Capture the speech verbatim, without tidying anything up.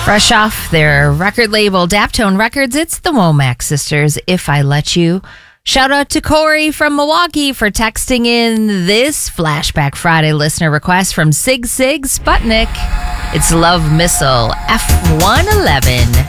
Fresh off their record label, Daptone Records, it's the Womack Sisters, If I Let You. Shout out to Corey from Milwaukee for texting in this Flashback Friday listener request from Sig Sig Sputnik. It's Love Missile F one eleven.